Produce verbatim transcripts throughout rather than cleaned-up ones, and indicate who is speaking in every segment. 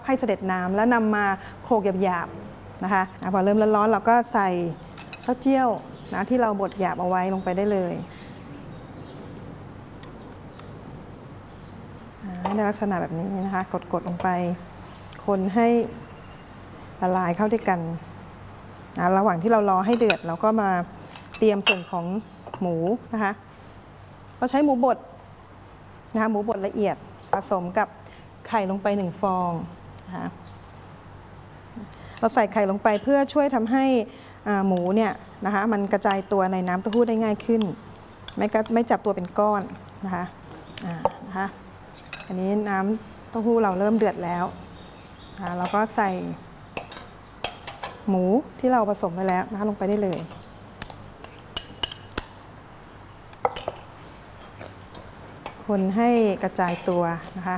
Speaker 1: ให้เสด็จน้ำแล้วนำมาโขลกหยาบๆนะคะพอเริ่มร้อนๆเราก็ใส่เต้าเจี้ยวนะที่เราบดหยาบเอาไว้ลงไปได้เลยให้ในลักษณะแบบนี้นะคะกดๆลงไปคนให้ละลายเข้าด้วยกันนะระหว่างที่เรารอให้เดือดเราก็มาเตรียมส่วนของหมูนะคะเราใช้หมูบดนะคะหมูบดละเอียดผสมกับไข่ลงไปหนึ่งฟองนะคะเราใส่ไข่ลงไปเพื่อช่วยทำให้หมูเนี่ยนะคะมันกระจายตัวในน้ำเต้าหู้ได้ง่ายขึ้นไม่ไม่จับตัวเป็นก้อนนะคะนะคะอันนี้น้ำเต้าหู้เราเริ่มเดือดแล้วเราก็ใส่หมูที่เราผสมไว้แล้วนะคะลงไปได้เลยคนให้กระจายตัวนะคะ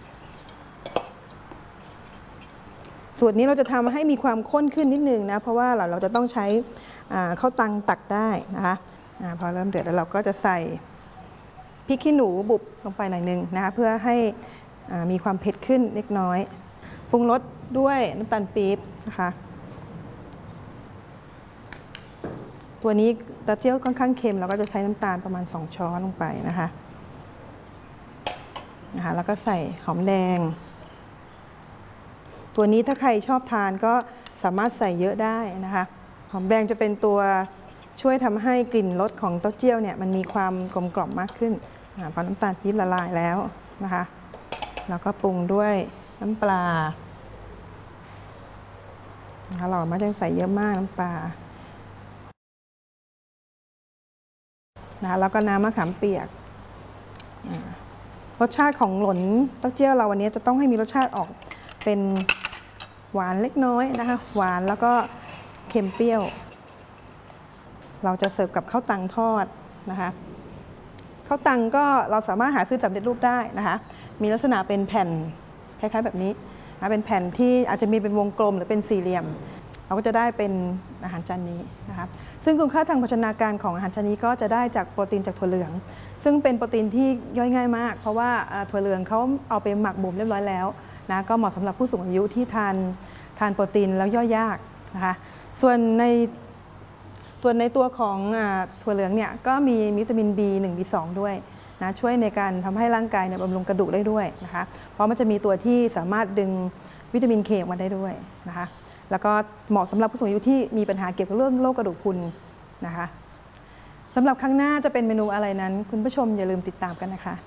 Speaker 1: สูตรนี้เราจะทำให้มีความข้นขึ้นนิดนึงนะเพราะว่าเราเราจะต้องใช้ข้าวตังตักได้นะคะพอเริ่มเดือดแล้วเราก็จะใส่พริกขี้หนูบุบลงไปหน่อยนึงนะคะเพื่อให้มีความเผ็ดขึ้นเล็กน้อยปรุงรสด้วยน้ำตาลปี๊บนะคะตัวนี้เต้าเจี้ยวค่อนข้างเค็มเราก็จะใช้น้ำตาลประมาณสองช้อนลงไปนะคะนะคะแล้วก็ใส่หอมแดงตัวนี้ถ้าใครชอบทานก็สามารถใส่เยอะได้นะคะหอมแดงจะเป็นตัวช่วยทำให้กลิ่นรสของเต้าเจี้ยวเนี่ยมันมีความกลมกล่อมมากขึ้นพอน้ำตาลปี๊บละลายแล้วนะคะแล้วก็ปรุงด้วยน้ำปลานะคะเราไม่ต้องใส่เยอะมากน้ำปลานะคะแล้วก็น้ำมะขามเปียกรสชาติของหล่นเต้าเจี้ยวเราวันนี้จะต้องให้มีรสชาติออกเป็นหวานเล็กน้อยนะคะหวานแล้วก็เค็มเปรี้ยวเราจะเสิร์ฟกับข้าวตังทอดนะคะข้าวตังก็เราสามารถหาซื้อสำเร็จรูปได้นะคะมีลักษณะเป็นแผ่นคล้ายๆแบบนี้นะเป็นแผ่นที่อาจจะมีเป็นวงกลมหรือเป็นสี่เหลี่ยมเราก็จะได้เป็นอาหารจานนี้นะคะซึ่งคุณค่าทางโภชนาการของอาหารจานนี้ก็จะได้จากโปรตีนจากถั่วเหลืองซึ่งเป็นโปรตีนที่ย่อยง่ายมากเพราะว่าถั่วเหลืองเขาเอาไปหมักบ่มเรียบร้อยแล้วนะก็เหมาะสำหรับผู้สูงอายุที่ทานทานโปรตีนแล้วย่อยยากนะคะส่วนในส่วนในตัวของถั่วเหลืองเนี่ยก็มีวิตามิน บี หนึ่ง บี สอง ด้วยนะช่วยในการทำให้ร่างกายเนี่ยบำรุงกระดูกได้ด้วยนะคะเพราะมันจะมีตัวที่สามารถดึงวิตามินเคออกมาได้ด้วยนะคะแล้วก็เหมาะสำหรับผู้สูงอายุที่มีปัญหาเกี่ยวกับเรื่องโรคกระดูกพรุนนะคะสำหรับครั้งหน้าจะเป็นเมนูอะไรนั้นคุณผู้ชมอย่าลืมติดตามกันนะคะ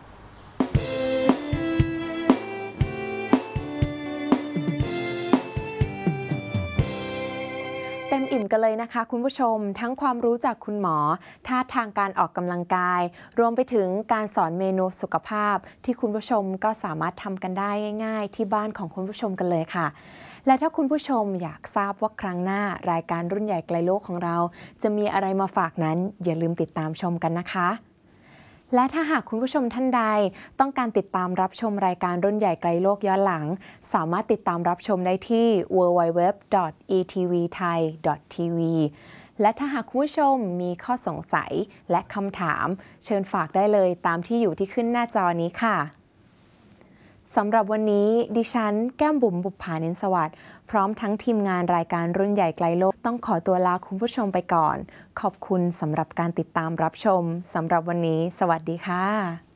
Speaker 2: เต็มอิ่มกันเลยนะคะคุณผู้ชมทั้งความรู้จากคุณหมอท่าทางการออกกำลังกายรวมไปถึงการสอนเมนูสุขภาพที่คุณผู้ชมก็สามารถทำกันได้ง่ายๆที่บ้านของคุณผู้ชมกันเลยค่ะและถ้าคุณผู้ชมอยากทราบว่าครั้งหน้ารายการรุ่นใหญ่ไกลโลกของเราจะมีอะไรมาฝากนั้นอย่าลืมติดตามชมกันนะคะและถ้าหากคุณผู้ชมท่านใดต้องการติดตามรับชมรายการรุ่นใหญ่ไกลโลกย้อนหลังสามารถติดตามรับชมได้ที่ ดับเบิลยู ดับเบิลยู ดับเบิลยู ดอท อี ที วี ไทย ดอท ที วี และถ้าหากคุณผู้ชมมีข้อสงสัยและคำถามเชิญฝากได้เลยตามที่อยู่ที่ขึ้นหน้าจอนี้ค่ะสำหรับวันนี้ดิฉันแก้มบุ๋มบุปผานินสวัสดิ์พร้อมทั้งทีมงานรายการรุ่นใหญ่ไกลโลกต้องขอตัวลาคุณผู้ชมไปก่อนขอบคุณสำหรับการติดตามรับชมสำหรับวันนี้สวัสดีค่ะ